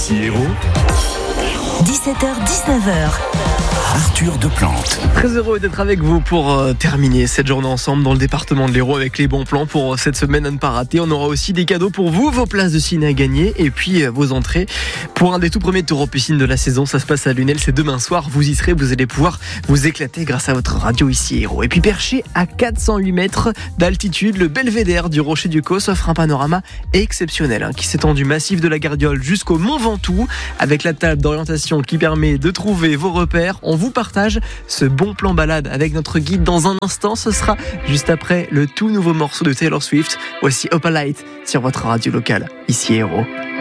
Ici Hérault. 17h-19h. Arthur Deplante. Très heureux d'être avec vous pour terminer cette journée ensemble dans le département de l'Hérault avec les bons plans pour cette semaine à ne pas rater. On aura aussi des cadeaux pour vous, vos places de ciné à gagner et puis vos entrées pour un des tout premiers Taureau Piscine de la saison. Ça se passe à Lunel, c'est demain soir. Vous y serez, vous allez pouvoir vous éclater grâce à votre radio ici Hérault. Et puis perché à 408 mètres d'altitude, le belvédère du Rocher du Causse offre un panorama exceptionnel qui s'étend du massif de la Gardiole jusqu'au Mont Ventoux avec la table d'orientation qui permet de trouver vos repères. On vous partage ce bon plan balade avec notre guide dans un instant. Ce sera juste après le tout nouveau morceau de Taylor Swift. Voici Opalite sur votre radio locale, ici Hérault.